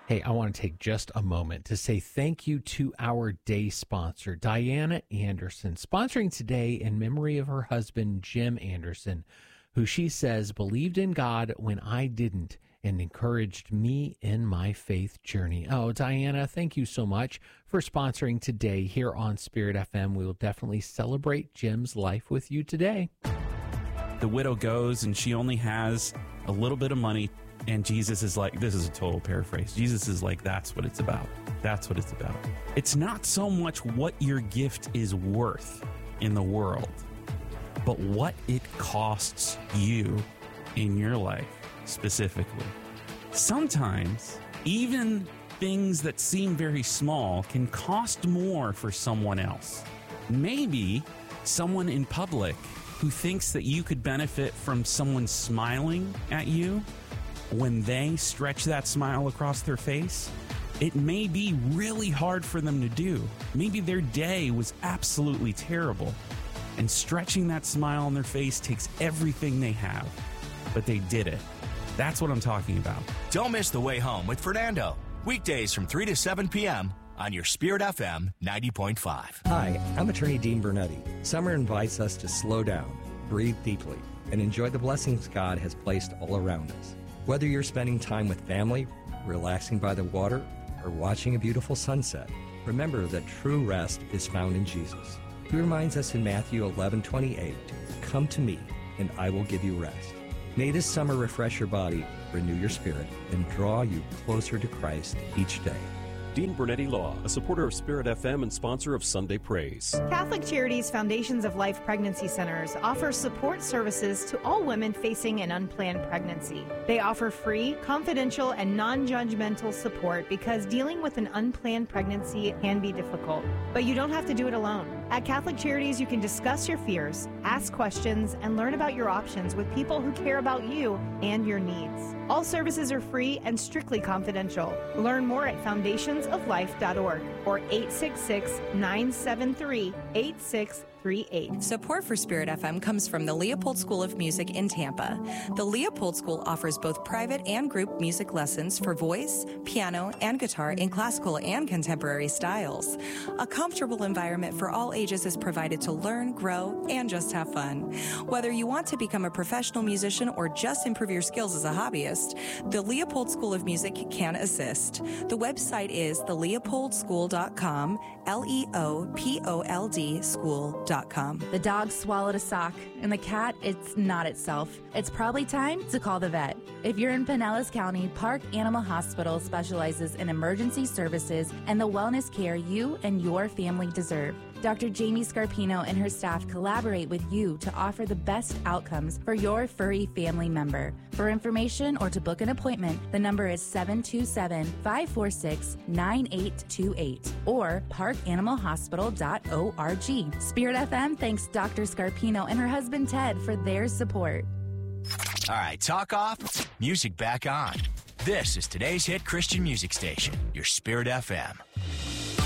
Hey, I want to take just a moment to say thank you to our day sponsor, Diana Anderson, sponsoring today in memory of her husband, Jim Anderson, who she says believed in God when I didn't and encouraged me in my faith journey. Oh, Diana, thank you so much for sponsoring today here on Spirit FM. We will definitely celebrate Jim's life with you today. The widow goes and she only has a little bit of money. And Jesus is like, this is a total paraphrase. Jesus is like, that's what it's about. That's what it's about. It's not so much what your gift is worth in the world, but what it costs you in your life specifically. Sometimes even things that seem very small can cost more for someone else. Maybe someone in public who thinks that you could benefit from someone smiling at you. When they stretch that smile across their face, it may be really hard for them to do. Maybe their day was absolutely terrible, and stretching that smile on their face takes everything they have, but they did it. That's what I'm talking about. Don't miss The Way Home with Fernando. Weekdays from 3 to 7 p.m. on your Spirit FM 90.5. Hi, I'm attorney Dean Bernetti. Summer invites us to slow down, breathe deeply, and enjoy the blessings God has placed all around us. Whether you're spending time with family, relaxing by the water, or watching a beautiful sunset, remember that true rest is found in Jesus. He reminds us in Matthew 11:28, "Come to me, and I will give you rest." May this summer refresh your body, renew your spirit, and draw you closer to Christ each day. Dean Bernetti Law, a supporter of Spirit FM and sponsor of Sunday Praise. Catholic Charities Foundations of Life Pregnancy Centers offer support services to all women facing an unplanned pregnancy. They offer free, confidential, and non-judgmental support because dealing with an unplanned pregnancy can be difficult. But you don't have to do it alone. At Catholic Charities, you can discuss your fears, ask questions, and learn about your options with people who care about you and your needs. All services are free and strictly confidential. Learn more at foundationsoflife.org or 866-973-8638. Support for Spirit FM comes from the Leopold School of Music in Tampa. The Leopold School offers both private and group music lessons for voice, piano, and guitar in classical and contemporary styles. A comfortable environment for all ages is provided to learn, grow, and just have fun. Whether you want to become a professional musician or just improve your skills as a hobbyist, the Leopold School of Music can assist. The website is theleopoldschool.com, LEOPOLD school.com. The dog swallowed a sock, and the cat, it's not itself. It's probably time to call the vet. If you're in Pinellas County, Park Animal Hospital specializes in emergency services and the wellness care you and your family deserve. Dr. Jamie Scarpino and her staff collaborate with you to offer the best outcomes for your furry family member. For information or to book an appointment, the number is 727-546-9828 or parkanimalhospital.org. Spirit FM thanks Dr. Scarpino and her husband Ted for their support. All right, talk off, music back on. This is today's hit Christian music station, your Spirit FM.